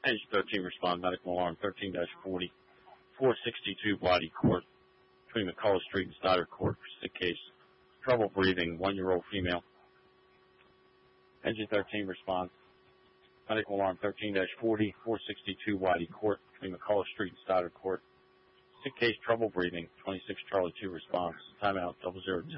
Engine 13 respond. Medical alarm 13-40, 462 Whitey Court, between McCullough Street and Stoddard Court. Sick case, trouble breathing, 1-year-old female. Engine 13 response. Medical alarm 13-40, 462 Whitey Court, between McCullough Street and Stoddard Court. Sick case, trouble breathing, 26 Charlie 2 response. Timeout 0010.